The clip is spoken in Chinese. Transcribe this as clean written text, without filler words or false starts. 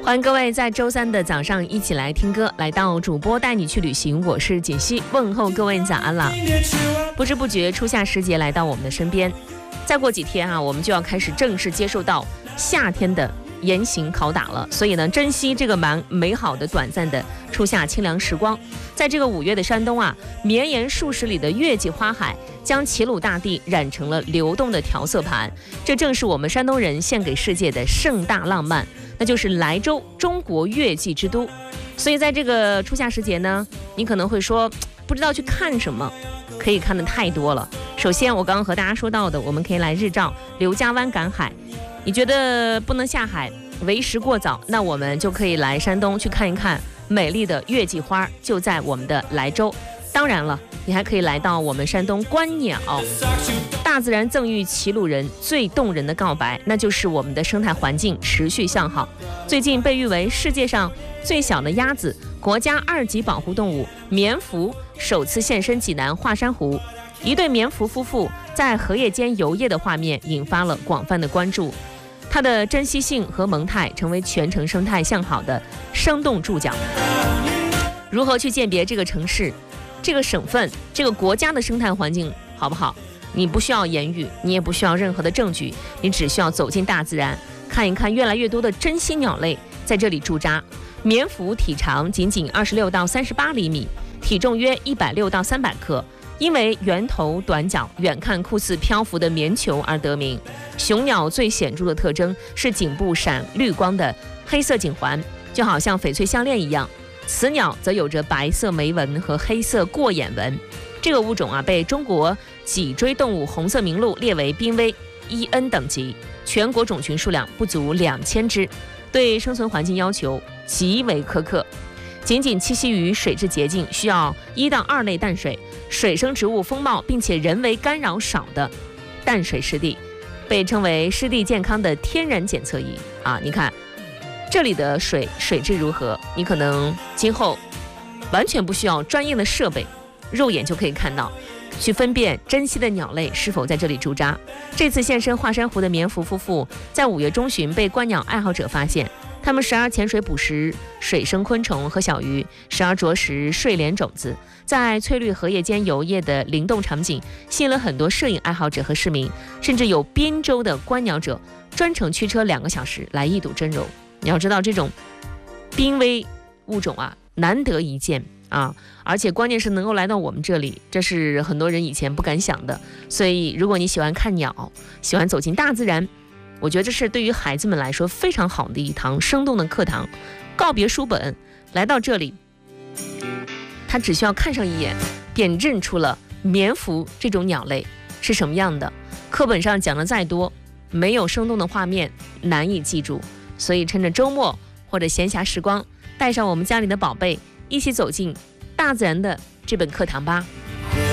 欢迎各位在周三的早上一起来听歌，来到主播带你去旅行，我是锦溪，问候各位早安啦。不知不觉初夏时节来到我们的身边，再过几天我们就要开始正式接受到夏天的严刑拷打了，所以呢，珍惜这个蛮美好的短暂的初夏清凉时光。在这个5月的山东绵延数十里的月季花海将齐鲁大地染成了流动的调色盘，这正是我们山东人献给世界的盛大浪漫，那就是莱州，中国月季之都。所以在这个初夏时节呢，你可能会说不知道去看什么，可以看的太多了。首先我刚刚和大家说到的，我们可以来日照刘家湾赶海，你觉得不能下海为时过早，那我们就可以来山东去看一看美丽的月季花，就在我们的莱州。当然了，你还可以来到我们山东观鸟，大自然赠予齐鲁人最动人的告白，那就是我们的生态环境持续向好。最近被誉为世界上最小的鸭子、国家2级保护动物棉茯首次现身济南华山湖，一对棉茯夫妇在荷叶间游曳的画面引发了广泛的关注，它的珍稀性和萌态成为全城生态向好的生动注脚。如何去鉴别这个城市、这个省份、这个国家的生态环境好不好？你不需要言语，你也不需要任何的证据，你只需要走进大自然，看一看越来越多的珍稀鸟类在这里驻扎。棉茯体长仅仅26到38厘米，体重约160到300克，因为圆头短脚，远看酷似漂浮的棉球而得名。雄鸟最显著的特征是颈部闪绿光的黑色颈环，就好像翡翠项链一样。雌鸟则有着白色眉纹和黑色过眼纹。这个物种被中国脊椎动物红色名录列为濒危 1N 等级，全国种群数量不足2000只，对生存环境要求极为苛刻。仅仅栖息于水质洁净、需要1到2类淡水、水生植物丰茂并且人为干扰少的淡水湿地，被称为湿地健康的天然检测仪你看这里的水质如何，你可能今后完全不需要专业的设备，肉眼就可以看到，去分辨珍稀的鸟类是否在这里驻扎。这次现身华山湖的棉茯夫妇在5月中旬被观鸟爱好者发现，他们时而潜水捕食水生昆虫和小鱼，时而啄食睡莲种子，在翠绿荷叶间游曳的灵动场景吸引了很多摄影爱好者和市民，甚至有滨州的观鸟者专程驱车2个小时来一睹真容。你要知道，这种濒危物种难得一见而且关键是能够来到我们这里，这是很多人以前不敢想的。所以如果你喜欢看鸟，喜欢走进大自然，我觉得这是对于孩子们来说非常好的一堂生动的课堂。告别书本，来到这里，他只需要看上一眼，便认出了棉茯这种鸟类是什么样的。课本上讲的再多，没有生动的画面难以记住。所以趁着周末或者闲暇时光，带上我们家里的宝贝，一起走进大自然的这本课堂吧。